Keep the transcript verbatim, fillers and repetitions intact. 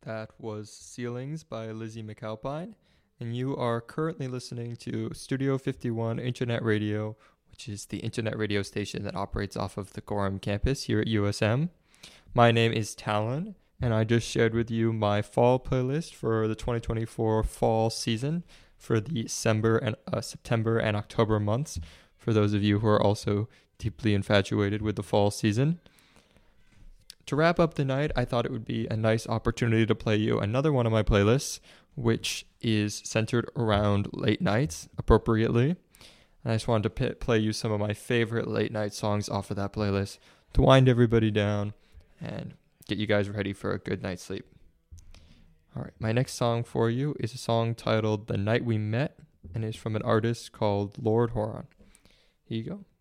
That was Ceilings by Lizzie McAlpine, and you are currently listening to Studio fifty-one Internet Radio, which is the internet radio station that operates off of the Gorham campus here at U S M. My name is Talon, and I just shared with you my fall playlist for the twenty twenty-four fall season for the December and uh, September and October months, for those of you who are also deeply infatuated with the fall season. To wrap up the night, I thought it would be a nice opportunity to play you another one of my playlists, which is centered around late nights, appropriately. And I just wanted to p- play you some of my favorite late night songs off of that playlist to wind everybody down and get you guys ready for a good night's sleep. All right, my next song for you is a song titled The Night We Met, and is from an artist called Lord Horon. Here you go.